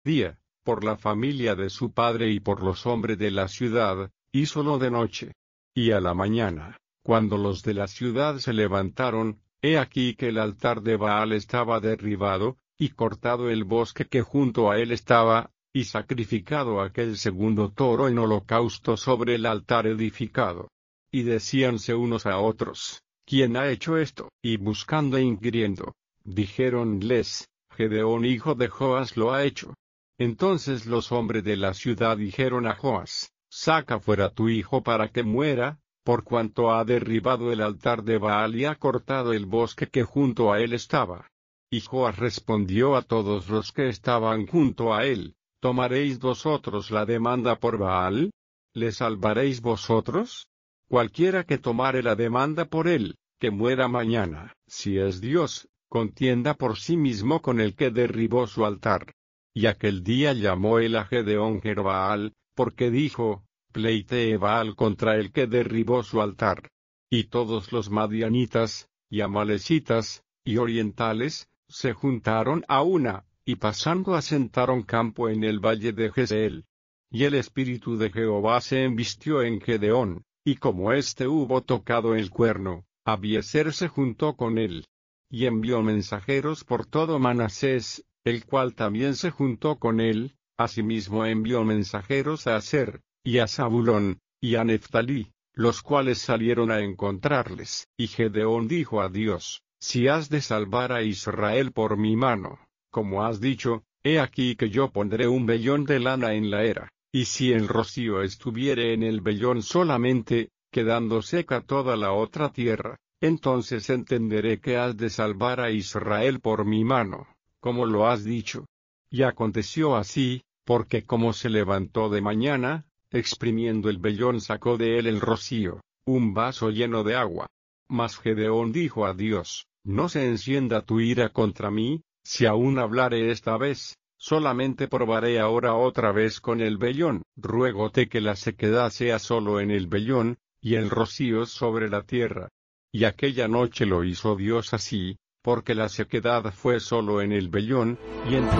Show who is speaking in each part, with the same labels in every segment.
Speaker 1: día, por la familia de su padre y por los hombres de la ciudad, hízolo de noche. Y a la mañana, cuando los de la ciudad se levantaron, he aquí que el altar de Baal estaba derribado, y cortado el bosque que junto a él estaba, y sacrificado aquel segundo toro en holocausto sobre el altar edificado. Y decíanse unos a otros, ¿quién ha hecho esto? Y buscando e inquiriendo, dijéronles, Gedeón hijo de Joas lo ha hecho. Entonces los hombres de la ciudad dijeron a Joas, saca fuera tu hijo para que muera, por cuanto ha derribado el altar de Baal y ha cortado el bosque que junto a él estaba. Y Joas respondió a todos los que estaban junto a él, ¿tomaréis vosotros la demanda por Baal? ¿Le salvaréis vosotros? Cualquiera que tomare la demanda por él, que muera mañana. Si es Dios, contienda por sí mismo con el que derribó su altar. Y aquel día llamó él a Gedeón Jerbaal, porque dijo, pleitee Baal contra el que derribó su altar. Y todos los madianitas, y amalecitas, y orientales, se juntaron a una, y pasando asentaron campo en el valle de Jezreel. Y el espíritu de Jehová se embistió en Gedeón, y como éste hubo tocado el cuerno, Abiezer se juntó con él. Y envió mensajeros por todo Manasés, el cual también se juntó con él, asimismo envió mensajeros a Aser, y a Zabulón, y a Neftalí, los cuales salieron a encontrarles. Y Gedeón dijo a Dios, si has de salvar a Israel por mi mano, como has dicho, he aquí que yo pondré un vellón de lana en la era, y si el rocío estuviere en el vellón solamente, quedando seca toda la otra tierra, entonces entenderé que has de salvar a Israel por mi mano, como lo has dicho. Y aconteció así, porque como se levantó de mañana, exprimiendo el vellón sacó de él el rocío, un vaso lleno de agua. Mas Gedeón dijo a Dios, no se encienda tu ira contra mí, si aún hablare esta vez, solamente probaré ahora otra vez con el vellón. Ruégote que la sequedad sea solo en el vellón, y el rocío sobre la tierra. Y aquella noche lo hizo Dios así, porque la sequedad fue solo en el vellón, y en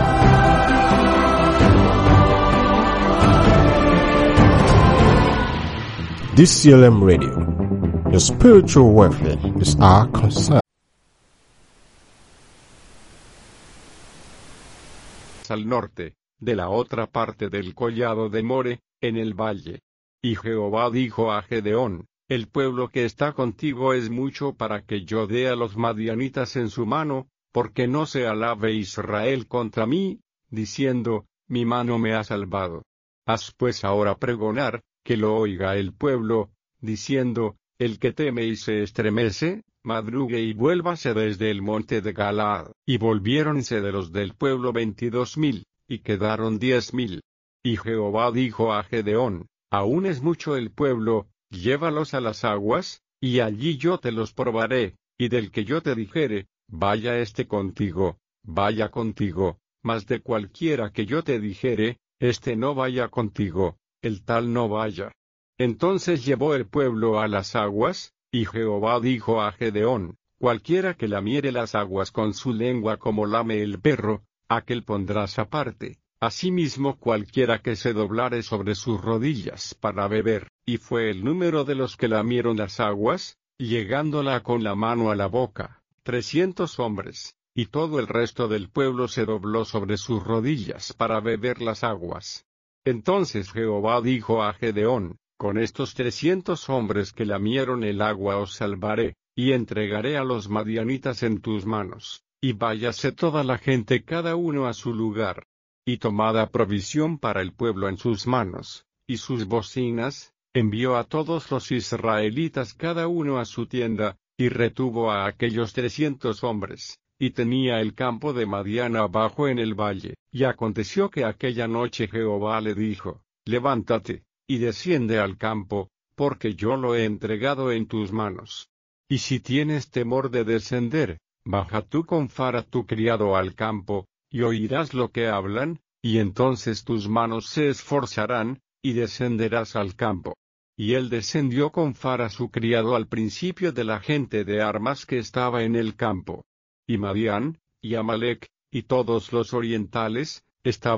Speaker 2: DCLM Radio. Your spiritual welfare is our concern.
Speaker 1: al norte, de la otra parte del collado de More, en el valle. Y Jehová dijo a Gedeón, el pueblo que está contigo es mucho para que yo dé a los madianitas en su mano, porque no se alabe Israel contra mí, diciendo, mi mano me ha salvado. Haz pues ahora pregonar, que lo oiga el pueblo, diciendo, el que teme y se estremece, madrugue y vuélvase desde el monte de Galaad. Y volviéronse de los del pueblo 22,000, y quedaron 10,000. Y Jehová dijo a Gedeón, aún es mucho el pueblo, llévalos a las aguas, y allí yo te los probaré, y del que yo te dijere, vaya contigo, vaya contigo, mas de cualquiera que yo te dijere, no vaya contigo, el tal no vaya. Entonces llevó el pueblo a las aguas, y Jehová dijo a Gedeón, cualquiera que lamiere las aguas con su lengua como lame el perro, aquel pondrás aparte. Asimismo cualquiera que se doblare sobre sus rodillas para beber. Y fue el número de los que lamieron las aguas, llegándola con la mano a la boca, 300 hombres, y todo el resto del pueblo se dobló sobre sus rodillas para beber las aguas. Entonces Jehová dijo a Gedeón, con estos 300 hombres que lamieron el agua os salvaré, y entregaré a los madianitas en tus manos, y váyase toda la gente cada uno a su lugar. Y tomada provisión para el pueblo en sus manos, y sus bocinas, envió a todos los israelitas cada uno a su tienda, y retuvo a aquellos 300 hombres, y tenía el campo de Madián abajo en el valle. Y aconteció que aquella noche Jehová le dijo, levántate, y desciende al campo, porque yo lo he entregado en tus manos. Y si tienes temor de descender, baja tú con Fara tu criado al campo, y oirás lo que hablan, y entonces tus manos se esforzarán, y descenderás al campo. Y él descendió con Fara su criado al principio de la gente de armas que estaba en el campo. Y Madián, y Amalec, y todos los orientales, estaban